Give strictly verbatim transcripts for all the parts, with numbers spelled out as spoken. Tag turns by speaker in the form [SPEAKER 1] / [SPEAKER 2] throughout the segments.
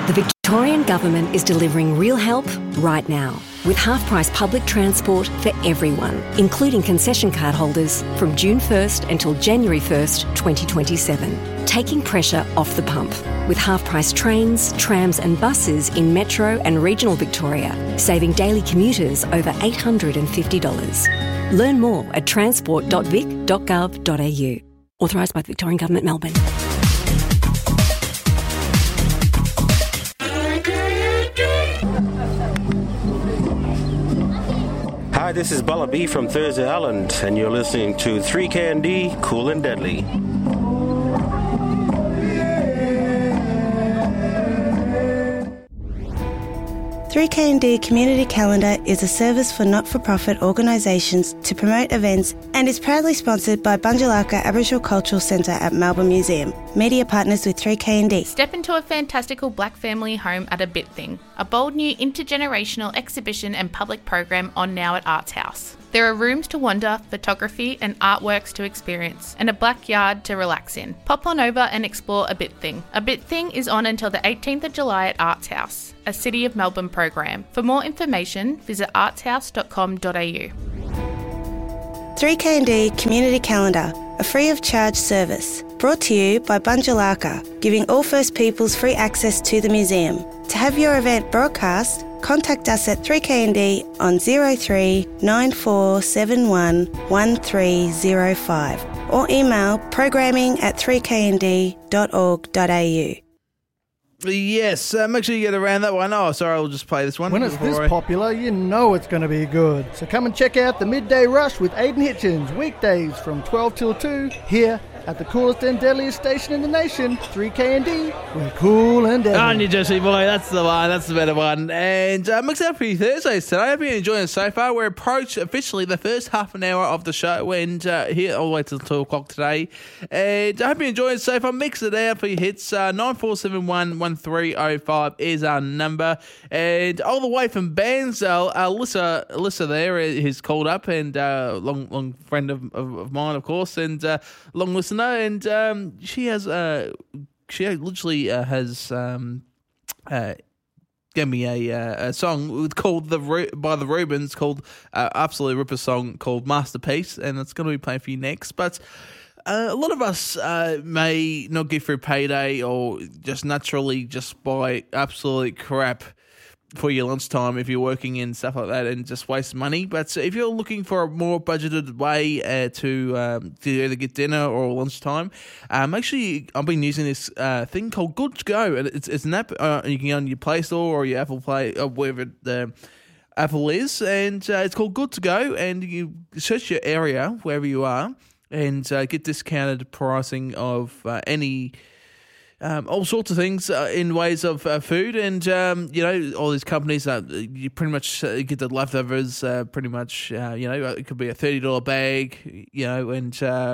[SPEAKER 1] The Victorian Government is delivering real help right now with half-price public transport for everyone, including concession card holders from June first until January first, twenty twenty-seven. Taking pressure off the pump with half-price trains, trams and buses in metro and regional Victoria, saving daily commuters over eight hundred fifty dollars. Learn more at transport dot vic dot gov dot a u. Authorised by the Victorian Government, Melbourne.
[SPEAKER 2] Hi, this is Bella B from Thursday Island, and you're listening to three K and D, Cool and Deadly.
[SPEAKER 3] three K and D Community Calendar is a service for not-for-profit organisations to promote events and is proudly sponsored by Bunjalaka Aboriginal Cultural Centre at Melbourne Museum. Media partners with three K and D.
[SPEAKER 4] Step into a fantastical black family home at A Bit Thing, a bold new intergenerational exhibition and public program on now at Arts House. There are rooms to wander, photography and artworks to experience, and a backyard to relax in. Pop on over and explore A Bit Thing. A Bit Thing is on until the eighteenth of July at Arts House, a City of Melbourne program. For more information, visit arts house dot com dot a u.
[SPEAKER 3] three K and D Community Calendar, a free of charge service. Brought to you by Bunjalaka, giving all First Peoples free access to the museum. To have your event broadcast, contact us at three K and D on zero three nine four seven one one three zero five or email programming at three k and d dot org dot a u.
[SPEAKER 5] Yes, uh, make sure you get around that one. Oh, sorry, I'll just play this one.
[SPEAKER 6] When it's this I... popular, you know it's going to be good. So come and check out the Midday Rush with Aidan Hitchens, weekdays from twelve till two, here at the coolest and deadliest station in the nation, three K and D. We're cool and deadly.
[SPEAKER 5] On you, Jesse boy, that's the one, that's the better one. And uh, mixed up for you Thursdays today. I hope you're enjoying it so far. We're approached officially the first half an hour of the show, and uh, here all the way till two o'clock today. And I hope you're enjoying it so far. Mix it out for your hits. Uh, nine four seven one one three oh five is our number. And all the way from Bairnsdale, uh, Alyssa, Alyssa there is called up, and uh, long long friend of, of, of mine, of course, and uh, long listener. And um, she has, uh, she literally uh, has um, uh, gave me a, uh, a song called the Ru- by the Rubens called uh, absolute ripper song called Masterpiece, and it's going to be playing for you next. But uh, a lot of us uh, may not get through payday or just naturally just buy absolute crap for your lunchtime if you're working and stuff like that and just waste money. But if you're looking for a more budgeted way uh, to um, to either get dinner or lunchtime, um, actually I've been using this uh, thing called Good to Go, and it's it's an app uh, you can get on your Play Store or your Apple Play or wherever the Apple is, and uh, it's called Good to Go, and you search your area wherever you are and uh, get discounted pricing of uh, any. Um, all sorts of things uh, in ways of uh, food, and um, you know, all these companies uh, you pretty much uh, get the leftovers. Uh, pretty much, uh, you know, it could be a thirty dollar bag, you know, and uh,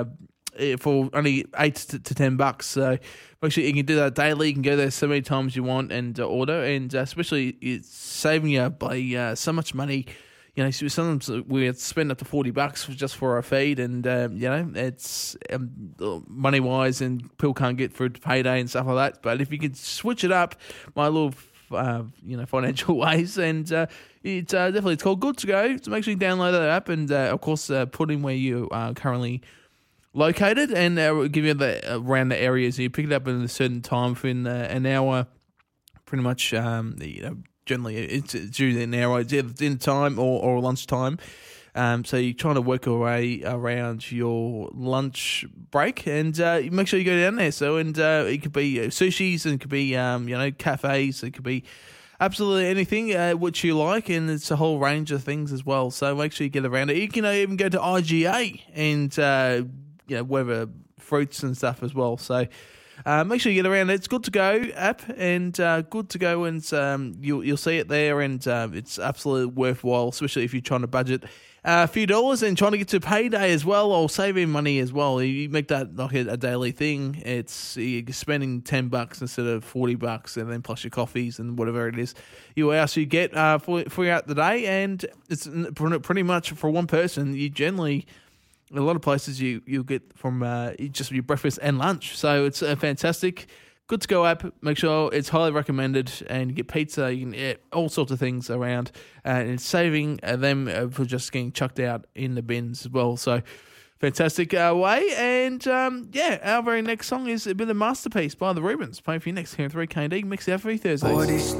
[SPEAKER 5] for only eight to, to ten bucks. So make sure you can do that daily. You can go there so many times you want and uh, order, and uh, especially it's saving you by uh, so much money. You know, sometimes we spend up to forty bucks just for our feed, and um, you know, it's um, money wise, and people can't get through to payday and stuff like that. But if you could switch it up, my little, uh, you know, financial ways, and uh, it's uh, definitely it's called Good to Go. So make sure you download that app, and uh, of course, uh, put in where you are currently located, and uh, we'll give you the around the areas. You pick it up in a certain time within uh, an hour, pretty much. Um, you know. Generally, it's, it's usually an hour, it's either dinner time or, or lunchtime. Um, so you're trying to work your way around your lunch break, and uh, make sure you go down there. So, and uh, it could be sushis, and it could be um, you know, cafes, it could be absolutely anything uh, which you like, and it's a whole range of things as well. So make sure you get around it. You can even go to I G A and uh, you know, whatever fruits and stuff as well. So. Uh, make sure you get around it. It's Good to Go app, and uh, Good to Go, and um, you'll you'll see it there, and uh, it's absolutely worthwhile, especially if you're trying to budget uh, a few dollars and trying to get to payday as well, or saving money as well. You make that like a, a daily thing. It's you're spending ten bucks instead of forty bucks, and then plus your coffees and whatever it is you else you get uh, for for out the day, and it's pretty much for one person. You generally. A lot of places you, you'll get from uh, just your breakfast and lunch. So it's uh, fantastic. Good to Go app. Make sure it's highly recommended, and you get pizza, you can get all sorts of things around, uh, and it's saving uh, them uh, for just getting chucked out in the bins as well. So fantastic uh, way. And um, yeah, our very next song is a bit of Masterpiece by the Rubens. Playing for you next here on three K D Mix every Thursday.